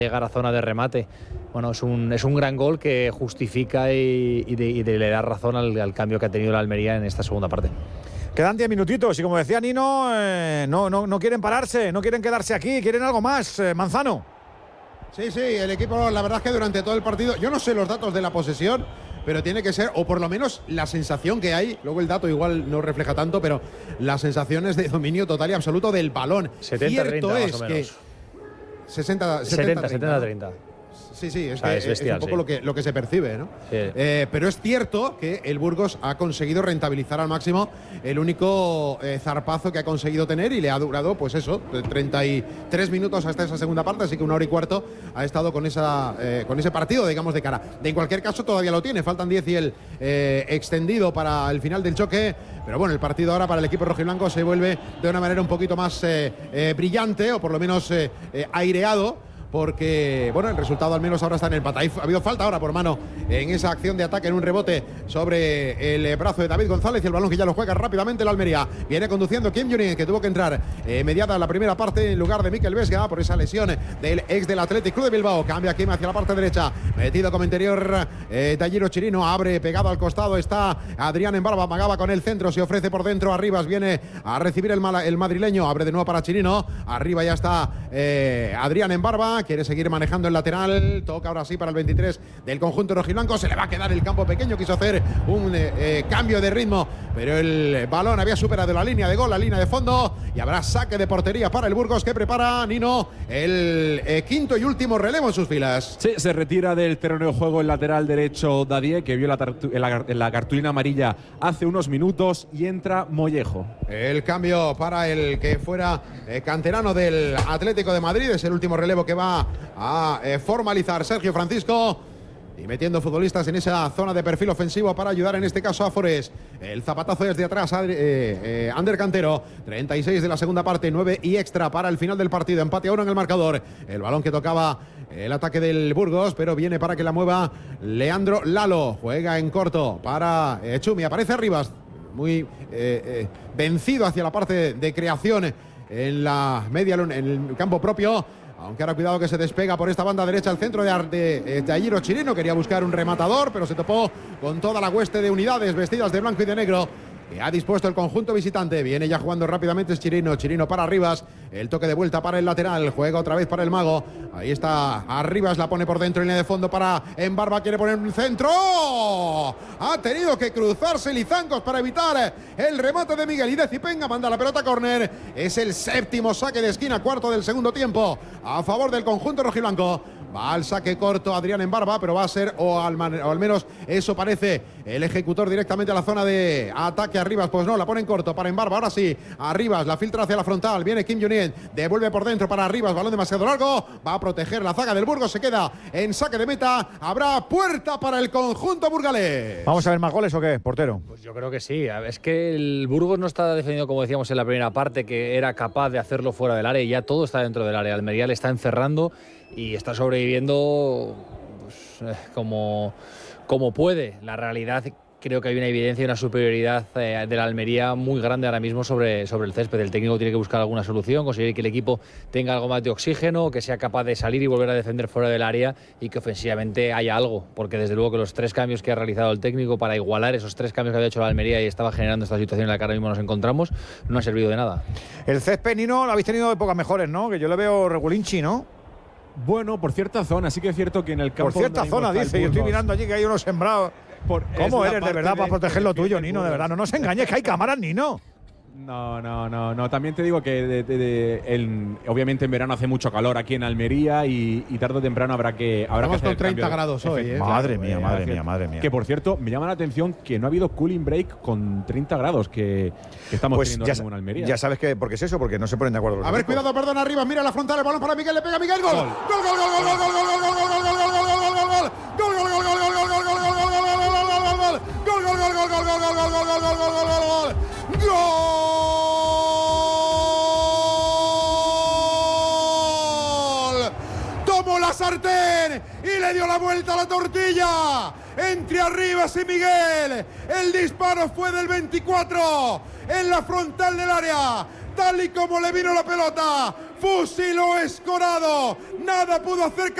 llegar a zona de remate. Bueno, es un gran gol que justifica y le da razón al cambio que ha tenido la Almería en esta segunda parte. Quedan 10 minutitos y como decía Nino, no quieren pararse, no quieren quedarse aquí, quieren algo más. Manzano. Sí, el equipo, la verdad es que durante todo el partido, yo no sé los datos de la posesión, pero tiene que ser, o por lo menos la sensación que hay, luego el dato igual no refleja tanto, pero las sensaciones de dominio total y absoluto del balón. 70-30 más o menos. 70-30. Sí, es, que es bestial, es un poco lo que se percibe, ¿no? Sí. Pero es cierto que el Burgos ha conseguido rentabilizar al máximo el único zarpazo que ha conseguido tener y le ha durado, pues eso, 33 minutos hasta esa segunda parte, así que 1 hora y cuarto ha estado con ese partido, digamos, de cara. En cualquier caso todavía lo tiene, faltan 10 y el extendido para el final del choque, pero bueno, el partido ahora para el equipo rojiblanco se vuelve de una manera un poquito más brillante, o por lo menos aireado, porque, bueno, el resultado al menos ahora está en el empate. Ha habido falta ahora por mano en esa acción de ataque, en un rebote sobre el brazo de David González, y el balón que ya lo juega rápidamente la Almería. Viene conduciendo Kim Jong-un, que tuvo que entrar mediada la primera parte en lugar de Mikel Vesga por esa lesión del ex del Athletic Club de Bilbao. Cambia Kim hacia la parte derecha, metido como interior Talliro Chirino, abre pegado al costado, está Adrián Embarba, amagaba con el centro, se ofrece por dentro, Arribas viene a recibir el madrileño, abre de nuevo para Chirino, arriba ya está Adrián Embarba, quiere seguir manejando el lateral, toca ahora sí para el 23 del conjunto rojiblanco, se le va a quedar el campo pequeño, quiso hacer un cambio de ritmo, pero el balón había superado la línea de gol, la línea de fondo, y habrá saque de portería para el Burgos, que prepara Nino el quinto y último relevo en sus filas. Sí, se retira del terreno de juego el lateral derecho Dadie, que vio la cartulina amarilla hace unos minutos, y entra Mollejo. El cambio para el que fuera canterano del Atlético de Madrid, es el último relevo que va a formalizar Sergio Francisco, y metiendo futbolistas en esa zona de perfil ofensivo para ayudar en este caso a Forés. El zapatazo desde atrás, Ander Cantero, 36 de la segunda parte, 9 y extra para el final del partido, empate a 1 en el marcador. El balón que tocaba el ataque del Burgos, pero viene para que la mueva Leandro Lalo, juega en corto para Chumi, aparece Arribas, muy vencido hacia la parte de creación en la media, en el campo propio. Aunque ahora cuidado que se despega por esta banda derecha al centro de Talliro Chirino. Quería buscar un rematador, pero se topó con toda la hueste de unidades vestidas de blanco y de negro que ha dispuesto el conjunto visitante. Viene ya jugando rápidamente Chirino para Arribas, el toque de vuelta para el lateral, juega otra vez para el mago, ahí está Arribas, la pone por dentro en línea de fondo para Embarba, quiere poner un centro, ha tenido que cruzarse Lizancos para evitar el remate de Miguel, y Decipenga manda la pelota a córner. Es el séptimo saque de esquina, cuarto del segundo tiempo a favor del conjunto rojiblanco. Va al saque corto Adrián Embarba, pero va a ser, o al menos eso parece, el ejecutor directamente a la zona de ataque. Arribas, pues no, la pone en corto para Embarba. Ahora sí, Arribas, la filtra hacia la frontal. Viene Kim Jong-un, devuelve por dentro para Arribas, balón demasiado largo. Va a proteger la zaga del Burgos, se queda en saque de meta. Habrá puerta para el conjunto burgalés. ¿Vamos a ver más goles o qué, portero? Pues yo creo que sí. Es que el Burgos no está defendiendo, como decíamos en la primera parte, que era capaz de hacerlo fuera del área, y ya todo está dentro del área. Almería le está encerrando y está sobreviviendo pues, como puede. La realidad, creo que hay una evidencia y una superioridad de la Almería muy grande ahora mismo sobre el césped. El técnico tiene que buscar alguna solución, conseguir que el equipo tenga algo más de oxígeno, que sea capaz de salir y volver a defender fuera del área, y que ofensivamente haya algo, porque desde luego que los 3 cambios que ha realizado el técnico para igualar esos 3 cambios que había hecho la Almería y estaba generando esta situación en la que ahora mismo nos encontramos, no ha servido de nada. El césped, Nino, lo habéis tenido épocas mejores, ¿no? Que yo le veo regulinchi, ¿no? Bueno, por cierta zona, sí que es cierto que en el campo... Por cierta zona, dice, yo estoy mirando allí que hay unos sembrados. ¿Cómo eres de verdad para proteger lo tuyo, Nino? De verdad, no nos engañes, que hay cámaras, Nino. No. También te digo que obviamente en verano hace mucho calor aquí en Almería y tarde o temprano habrá que Estamos con 30 grados hoy, Madre mía. Que por cierto, me llama la atención que no ha habido cooling break con 30 grados que estamos teniendo ahora mismo en Almería. Ya sabes que, ¿por qué es eso? Porque no se ponen de acuerdo los A ver, equipos. cuidado, perdón, arriba, mira la frontal, el balón para Miguel, le pega Miguel, gol. Tomó la sartén y le dio la vuelta a la tortilla entre Arribas y Miguel. El disparo fue del 24 en la frontal del área. Tal y como le vino la pelota, fusiló Escorado. Nada pudo hacer